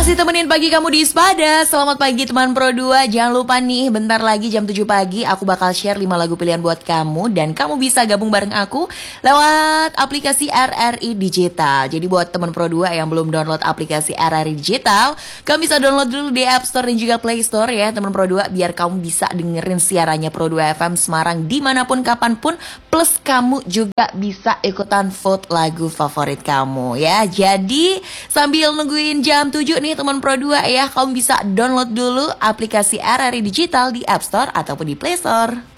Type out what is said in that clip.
Masih temenin pagi kamu di Spada. Selamat pagi teman Pro 2. Jangan lupa nih, bentar lagi jam 7 pagi aku bakal share 5 lagu pilihan buat kamu. Dan kamu bisa gabung bareng aku lewat aplikasi RRI Digital. Jadi buat teman Pro 2 yang belum download aplikasi RRI Digital, kamu bisa download dulu di App Store dan juga Play Store ya teman Pro 2. Biar kamu bisa dengerin siarannya Pro 2 FM Semarang dimanapun kapanpun. Plus kamu juga bisa ikutan vote lagu favorit kamu ya. Jadi sambil nungguin jam 7 nih teman Pro 2 ya, kamu bisa download dulu aplikasi RRI Digital di App Store ataupun di Play Store.